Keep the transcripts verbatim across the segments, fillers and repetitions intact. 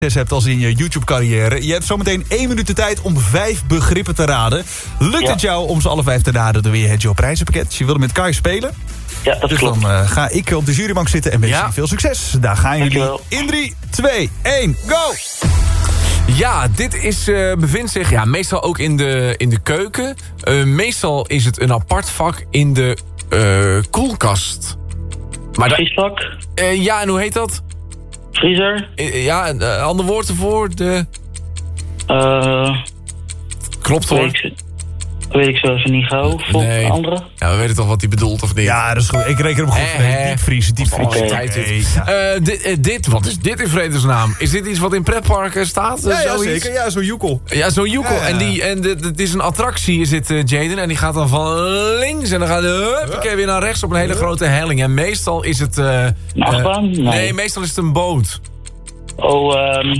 hebt als in je YouTube-carrière. Je hebt zometeen één minuut de tijd om vijf begrippen te raden. Lukt Ja. het jou om ze alle vijf te raden, dan weer het Joe prijzenpakket. Je wilde met Kai spelen. Ja, dat Dus klopt. dan uh, ga ik op de jurybank zitten en wens Ja. je veel succes. Daar gaan jullie Dankjewel. in drie, twee, één, go! Ja, dit is, uh, bevindt zich ja, meestal ook in de, in de keuken. Uh, meestal is het een apart vak in de uh, koelkast. Maar da- Vriesvak, uh, ja, en hoe heet dat? vriezer, Uh, ja, een uh, ander woord ervoor. De... eh Klopt hoor. weet ik, weet ik zo even niet gauw. Voor Nee. andere? Ja, we weten toch wat hij bedoelt of niet? Ja, dat is goed. Ik reken hem goed. Hè, Nee, hè. diepvriezen, diepvriezen. Oké. Tijd dit. Nee, ja. Uh, dit, uh, dit, wat is dit in vredesnaam? Is dit iets wat in pretparken staat? Ja, ja, Zoiets? zeker. Ja, zo'n joekel. Ja, zo'n joekel. Ja, ja. En, die, en de- de- het is een attractie, is dit, uh, Jaden. En die gaat dan van links en dan gaat hij weer naar rechts op een hele grote helling. En meestal is het... Uh, Een achtbaan? uh, Nee. nee, meestal is het een boot. Oh, ehm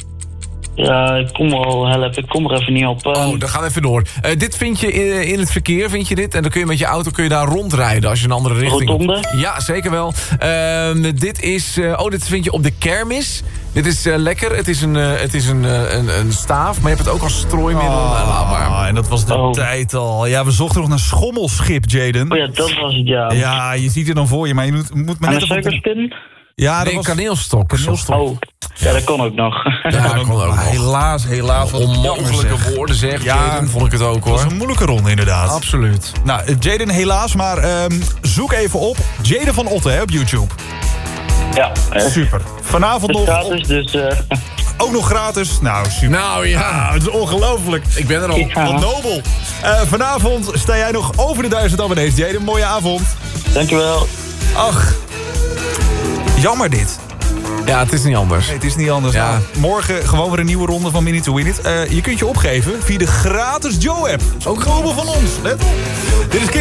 ja, ik kom wel helpen. Ik kom er even niet op. ehm. Oh, dan gaan we even door. Uh, dit vind je in, in het verkeer, vind je dit? En dan kun je met je auto kun je daar rondrijden als je een andere richting... Rotonde? Ja, zeker wel. Ehm, dit is... uh, oh, dit vind je op de kermis. Dit is uh, lekker. Het is, een, uh, het is een, uh, een, een staaf, maar je hebt het ook als strooimiddel. Nou, laat maar. Ah, en dat was de Oh. tijd al. Ja, we zochten nog naar schommelschip, Jaden. Oh ja, dat was het, ja. Ja, je ziet het dan voor je, maar je moet, moet maar En net een even op de- suikerspin? Ja, dat Nee, was... kaneelstok. Kaneelstok. Oh, ja, dat kon ook nog. Ja, dat kon ook Maar nog. helaas, helaas. wat jammer, Onmogelijke zeg. woorden zeg, Ja, Jaden, vond ik het ook Dat was hoor. een moeilijke ronde, inderdaad. Absoluut. Nou, eh, Jaden helaas, maar ehm, zoek even op Jaden van Otten hè, op YouTube. Ja, eh, het Super. Vanavond is nog, gratis, dus... eh ook nog gratis. Nou, super. Nou ja, Ah, het is ongelooflijk. ik ben er al. Ja. Wat nobel. Eh, vanavond sta jij nog over de duizend abonnees. Jaden, mooie avond. dankjewel. Ach, jammer dit. Ja, het is niet anders. Nee, het is niet anders. Ja. Nou, morgen gewoon weer een nieuwe ronde van Minute to Win It. Eh, je kunt je opgeven via de gratis Joe-app. Ook gewoon van ons. Let op. Dit is King.